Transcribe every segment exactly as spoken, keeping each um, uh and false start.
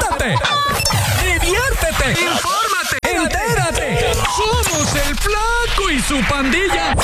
Levántate, diviértete, infórmate, entérate. Somos el Flaco y su pandilla.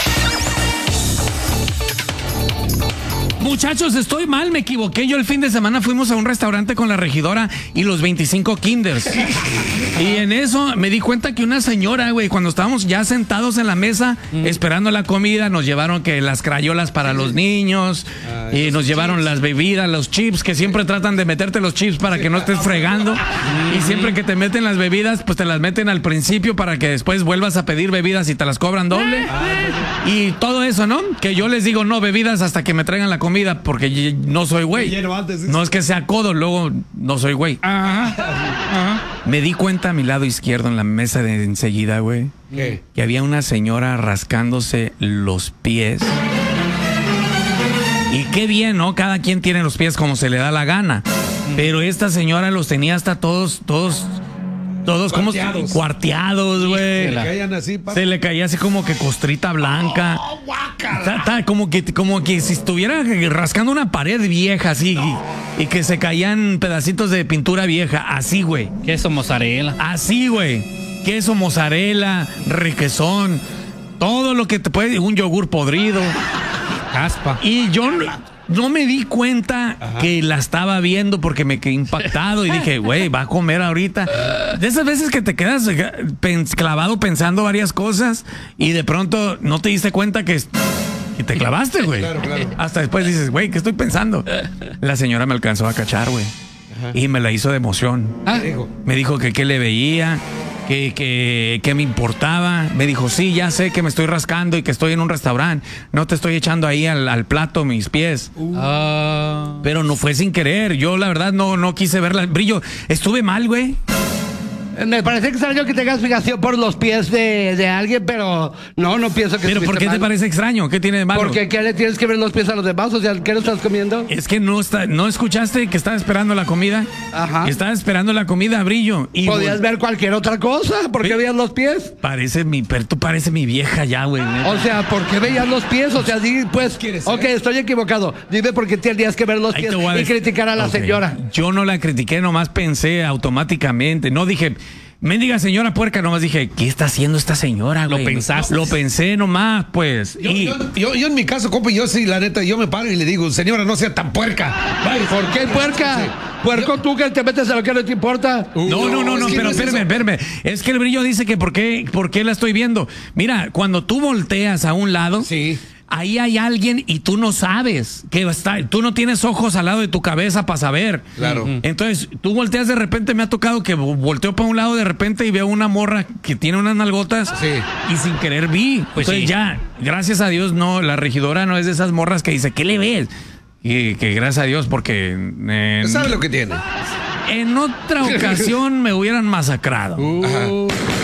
Muchachos, estoy mal, me equivoqué. Yo el fin de semana fuimos a un restaurante con la regidora y los veinticinco kinders. Y en eso me di cuenta que una señora, güey, cuando estábamos ya sentados en la mesa mm. esperando la comida, nos llevaron que las crayolas para los niños ah, y nos llevaron chips. Las bebidas, los chips, que siempre tratan de meterte los chips para que no estés fregando. Mm. Y siempre que te meten las bebidas, pues te las meten al principio para que después vuelvas a pedir bebidas y te las cobran doble. Ah, y todo eso, ¿no? Que yo les digo no bebidas hasta que me traigan la comida. Comida porque no soy güey. No es que sea codo, luego no soy güey. Ajá, ajá. Me di cuenta a mi lado izquierdo en la mesa de enseguida, güey, ¿qué? Que había una señora rascándose los pies. Y qué bien, ¿no? Cada quien tiene los pies como se le da la gana. Pero esta señora los tenía hasta todos, todos... Todos como cuarteados, güey. Se le caían así, papi. Se le caía así como que costrita blanca. Oh, ta, ta, como que como que si estuviera rascando una pared vieja así no. y, y que se caían pedacitos de pintura vieja, así, güey. Queso mozzarella. Así, güey. Queso mozzarella, requesón, todo lo que te puede, un yogur podrido. Caspa. Y yo no me di cuenta Ajá. que la estaba viendo porque me quedé impactado y dije, güey, va a comer ahorita. De esas veces que te quedas pens- clavado pensando varias cosas y de pronto no te diste cuenta que, que te clavaste, güey. Claro, claro. Hasta después dices, güey, ¿qué estoy pensando? La señora me alcanzó a cachar, güey. Y me la hizo de emoción. Ah. Me dijo que qué le veía. Que, que, que me importaba. Me dijo, sí, ya sé que me estoy rascando y que estoy en un restaurante. No te estoy echando ahí al, al plato mis pies. Uh. Uh. Pero no fue sin querer. Yo, la verdad, no, no quise verla. Brillo, estuve mal, güey. Me parece extraño que tengas fijación por los pies de, de alguien, pero no, no pienso que ¿Pero por qué mal. Te parece extraño? ¿Qué tiene de malo? Porque ¿qué le tienes que ver los pies a los demás? O sea, ¿qué no estás comiendo? Es que no está, ¿no escuchaste que estaba esperando la comida? Ajá. Estaba esperando la comida, Brillo. Y podías vol- ver cualquier otra cosa. ¿Por qué veías los pies? Parece mi, pero tú pareces mi vieja ya, güey. O sea, ¿por qué veías los pies? O sea, di, pues, ok, estoy equivocado. Dime por qué tenías que ver los pies y criticar a la okay. señora. Yo no la critiqué, nomás pensé automáticamente. No dije... Mendiga señora puerca, nomás dije, ¿qué está haciendo esta señora, güey? Lo pensaste. Lo pensé nomás, pues. Yo, y... yo, yo, yo en mi caso, compa, yo sí, la neta, yo me paro y le digo, señora, no sea tan puerca. Ay, ¿por qué puerca? Sí. Puerco yo... tú que te metes a lo que no te importa. Uh, no, no, no, no, pero no espérame, es espérame. Es que el Brillo dice que por qué, por qué la estoy viendo. Mira, cuando tú volteas a un lado... Sí. Ahí hay alguien y tú no sabes que está, tú no tienes ojos al lado de tu cabeza para saber. Claro. Entonces, tú volteas de repente, me ha tocado que volteo para un lado de repente y veo una morra que tiene unas nalgotas sí. y sin querer vi. Pues Entonces sí. ya, gracias a Dios, no, la regidora no es de esas morras que dice, ¿qué le ves? Y que gracias a Dios porque... Eh, ¿sabe lo que tiene? En otra ocasión me hubieran masacrado. Uh.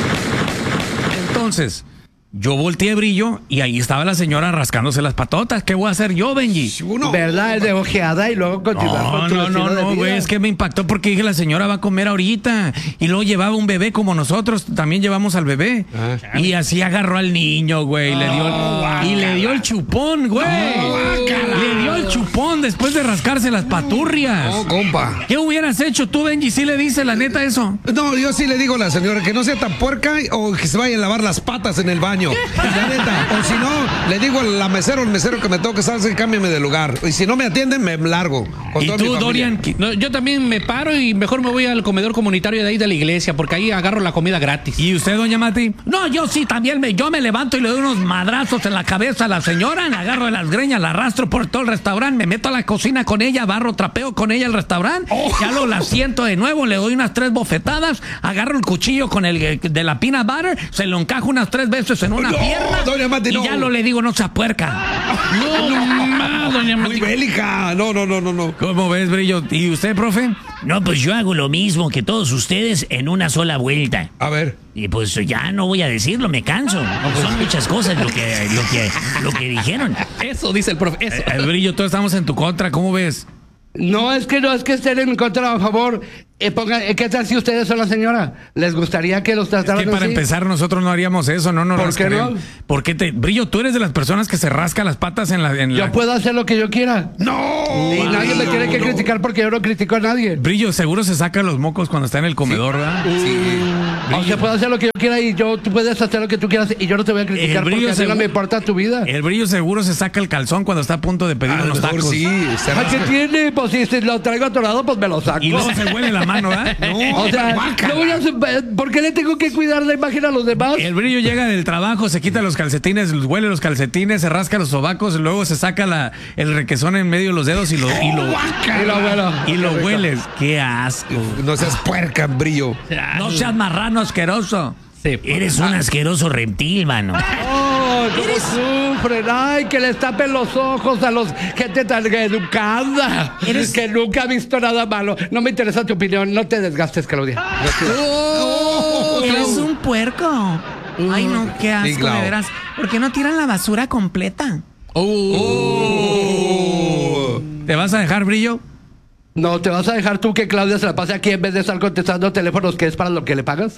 Entonces... Yo volteé, Brillo, y ahí estaba la señora rascándose las patotas. ¿Qué voy a hacer yo, Benji? Uno. ¿Verdad? Es de ojeada y luego continuar no, con tu No, no, no, güey, es que me impactó porque dije, la señora va a comer ahorita. Y luego llevaba un bebé como nosotros, también llevamos al bebé. Ah, y así agarró al niño, güey, oh, le dio el, y le dio el chupón, güey. Oh, le dio el chupón después de rascarse las paturrias. No, compa. ¿Qué hubieras hecho tú, Benji? ¿Sí le dices la neta eso? No, yo sí le digo a la señora que no sea tan puerca o que se vaya a lavar las patas en el baño. La neta, o si no, le digo a la mesero, al mesero que me toque salsa y cámbiame de lugar. Y si no me atienden, me largo. ¿Y tú, Dorian? No, yo también me paro y mejor me voy al comedor comunitario de ahí de la iglesia, porque ahí agarro la comida gratis. ¿Y usted, doña Mati? No, yo sí, también me, yo me levanto y le doy unos madrazos en la cabeza a la señora, le agarro de las greñas, la arrastro por todo el restaurante, me meto a la cocina con ella, barro, trapeo con ella el restaurante, oh. ya lo la siento de nuevo, le doy unas tres bofetadas, agarro el cuchillo con el de la peanut butter, se lo encajo unas tres veces en una no. pierna. Doña Mati, y no. ya lo le digo, no se puerca. No, no, doña Mati. Muy bélica. No, no, no, no, no. ¿Cómo ves, Brillo? ¿Y usted, profe? No, pues yo hago lo mismo que todos ustedes en una sola vuelta. A ver. Y pues ya no voy a decirlo, me canso. Son muchas cosas lo que, lo que, lo que dijeron. Eso dice el profe. Eso. Eh, eh, Brillo, todos estamos en tu contra, ¿cómo ves? No, es que no es que estén en contra o a favor. Eh, ponga- eh, ¿Qué tal si ustedes son la señora? ¿Les gustaría que los Es trataran que para así? empezar, nosotros no haríamos eso, no nos ¿Por qué rascaríamos. no? ¿Por qué te. Brillo, tú eres de las personas que se rasca las patas en la. En Yo la... puedo hacer lo que yo quiera. ¡No! Y nadie me tiene que criticar porque yo no critico a nadie. Brillo, seguro se saca los mocos cuando está en el comedor, ¿verdad? O sea, puedo hacer lo que yo quiera y yo, tú puedes hacer lo que tú quieras y yo no te voy a criticar El brillo porque a mí no seguro- me importa tu vida. El Brillo seguro se saca el calzón cuando está a punto de pedir A lo unos mejor tacos. sí. se Ay, ¿qué rasca. tiene? Pues si, si lo traigo atorado, pues me lo saco. Y luego se huele la mano, ¿verdad? O sea, no voy a hacer- ¿por qué le tengo que cuidar la imagen a los demás? El Brillo llega del trabajo, se quita los calcetines, huele los calcetines, se rasca los sobacos, luego se saca la, el requesón en medio de los dedos y lo, y lo, Y lo bueno. y lo hueles. ¡Qué asco! No seas puerca, Brillo. No seas marrano asqueroso. Sí. Eres un asqueroso reptil, mano. ¡Oh, cómo sufren! ¡Ay, que les tapen los ojos a los gente tan educada! Eres- Que nunca ha visto nada malo. No me interesa tu opinión. No te desgastes, Claudia. Eres un puerco. Ay, no, qué asco, Sí, Clau. de veras. ¿Por qué no tiran la basura completa? ¿Te vas a dejar, Brillo? No, ¿te vas a dejar tú que Claudia se la pase aquí en vez de estar contestando teléfonos que es para lo que le pagas?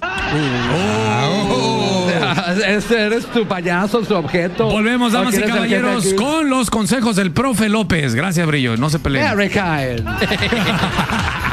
Este eres tu payaso, su objeto. Volvemos, ¿O damas y quieres el jefe caballeros, aquí? con los consejos del profe López. Gracias, Brillo. No se peleen. Harry Kyle.